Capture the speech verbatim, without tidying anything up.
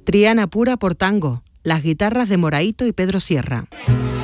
Triana Pura por tango, las guitarras de Moraito y Pedro Sierra.